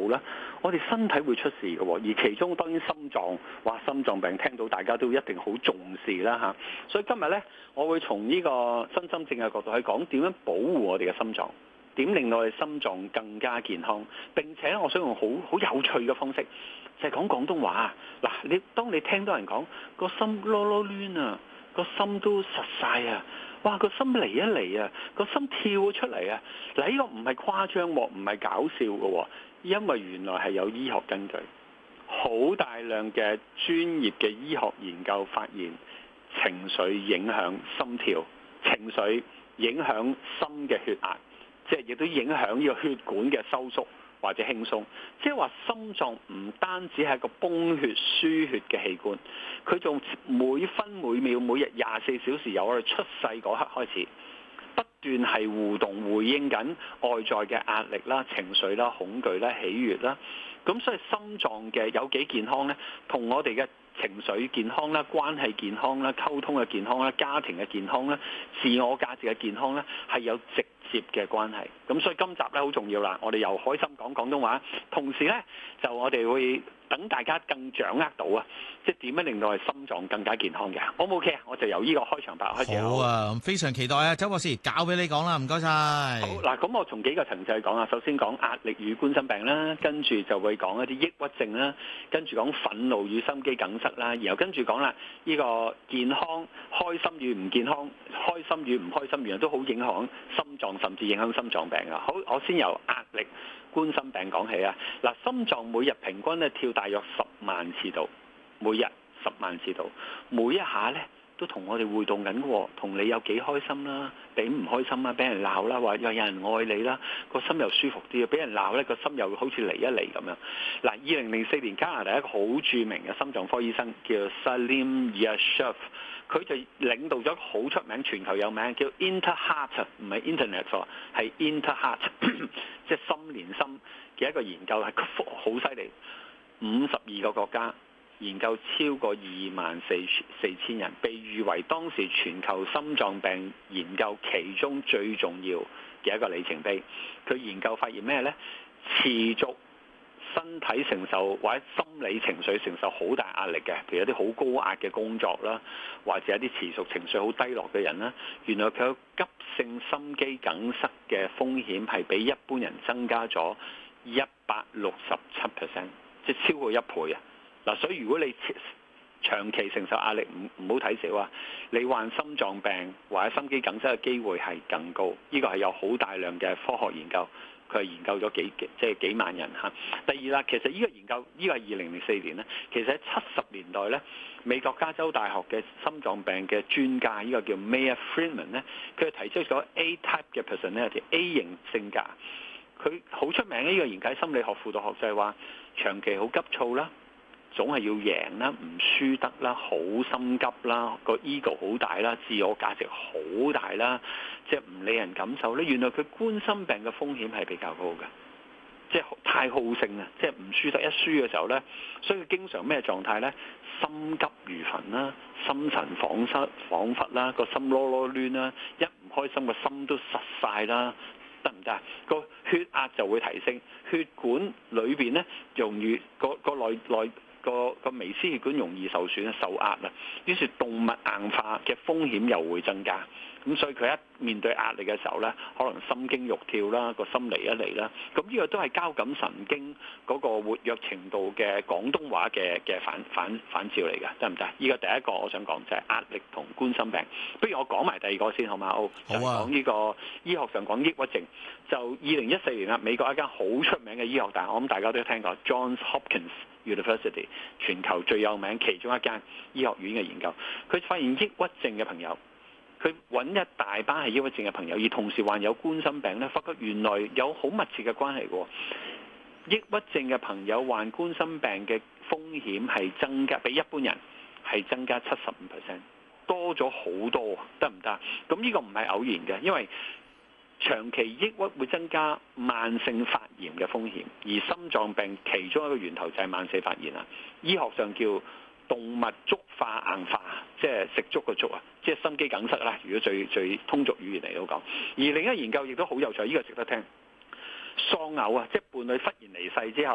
咧，我哋身體會出事嘅喎。而其中當然心臟，哇，心臟病聽到大家都一定好重視啦嚇。所以今日咧，我會從呢個身心症嘅角度去講點樣保護我哋嘅心臟，點令到我哋心臟更加健康。並且我想用好有趣嘅方式，就係講廣東話。嗱，當你聽到人講個心囉囉攣啊，個心都實晒啊！哇！個心嚟一嚟啊，個心跳出嚟啊！嗱，呢個唔係誇張喎，唔係搞笑嘅喎，因為原來係有醫學根據，好大量嘅專業嘅醫學研究發現，情緒影響心跳，情緒影響心嘅血壓，即係亦都影響呢個血管嘅收縮或者輕鬆，即係話心臟唔單止係一個泵血輸血嘅器官，佢仲每分每秒每日24小時由我哋出世嗰刻開始，不斷係互動回應緊外在嘅壓力啦、情緒啦、恐懼啦、喜悅啦。咁所以心臟嘅有幾健康呢？同我哋嘅情緒健康啦、關係健康啦、溝通嘅健康啦、家庭嘅健康啦、自我價值嘅健康咧，係有直接嘅關係。咁所以今集咧好重要啦，我哋又開心講廣東話，同時咧就我哋會等大家更掌握到啊，即係點樣令到我哋心臟更加健康嘅。O 唔 OK 啊？我就由呢個開場白開始。 好啊，非常期待啊，周博士，交俾你講啦，唔該晒。 好嗱，咁我從幾個層次去講啊。首先講壓力與冠心病啦，跟住就會講一啲抑鬱症啦，跟住講憤怒與心肌梗塞啦，然後跟住講啦呢個健康、開心與唔健康、開心與唔開心，原來都好影響心臟，甚至影響心臟病啊。好，我先由壓力冠心病講起啊。嗱，心臟每日平均咧跳大約10萬次度，每日10萬次度，每一下咧都同我哋互動緊嘅，同你有幾開心啦，俾唔開心啦，俾人鬧啦，話又有人愛你啦，個心又舒服啲啊，俾人鬧咧個心又好似嚟一嚟咁樣。嗱，2004年加拿大一個好著名嘅心臟科醫生叫 Salim Yashov， 佢就領導咗好出名、全球有名叫 Interheart， 唔係 Internet 喎，係 Interheart， 即係心連心嘅一個研究，係好犀利，52個國家。研究超過24,000人，被譽為當時全球心臟病研究其中最重要嘅一個里程碑。佢研究發現咩呢？持續身體承受或者心理情緒承受好大壓力嘅，譬如有啲好高壓嘅工作啦，或者一啲持續情緒好低落嘅人啦，原來佢有急性心肌梗塞嘅風險係比一般人增加咗167%，即係超過1倍啊！嗱，所以如果你長期承受壓力，唔好睇少啊！你患心臟病或者心肌梗塞嘅機會係更高。呢個係有好大量嘅科學研究，佢係研究咗幾萬人嚇。第二啦，其實呢個研究呢個係2004年咧，其實喺70年代咧，美國加州大學嘅心臟病嘅專家，呢個叫 Mayer Friedman 咧，佢提出咗 A-type 嘅 personality，A 型性格。佢好出名嘅呢個研究喺心理學輔導學就係話，長期好急躁啦。總係要贏啦，唔輸得啦，好心急啦，個 ego 好大啦，自我價值好大啦，即係唔理人感受咧。原來佢冠心病嘅風險係比較高嘅，即係太好勝啊！即係唔輸得，一輸嘅時候咧，所以佢經常咩狀態咧？心急如焚啦，心神恍惚啦，個心囉囉攣啦，一唔開心個心都實晒啦，得唔得？個血壓就會提升，血管裏邊咧容易個內個微絲血管容易受損受壓啊，於是動脈硬化嘅風險又會增加。咁所以佢一面對壓力嘅時候咧，可能心驚肉跳啦，個心嚟一嚟啦。咁呢個都係交感神經嗰個活躍程度嘅廣東話嘅反照嚟嘅，得唔得？呢個第一個我想講就係壓力同冠心病。不如我講埋第二個先好嘛？好啊。講呢個醫學上講抑鬱症，就2014年啦，美國一間好出名嘅醫學大學，我諗大家都聽過 Johns Hopkins University， 全球最有名其中一間醫學院嘅研究，佢發現抑鬱症嘅朋友。佢揾一大班係抑鬱症嘅朋友，而同時患有冠心病咧，發覺原來有好密切嘅關係嘅。抑鬱症嘅朋友患冠心病嘅風險係增加，比一般人係增加75%，多咗好多，得唔得？咁呢個唔係偶然嘅，因為長期抑鬱會增加慢性發炎嘅風險，而心臟病其中一個源頭就係慢性發炎啦。醫學上叫動脈粥化硬化，即係食粥個粥啊，即係心肌梗塞啦。如果最通俗語言嚟到講，而另一個研究亦都好有趣，呢個值得聽。喪偶啊，即係伴侶忽然離世之後。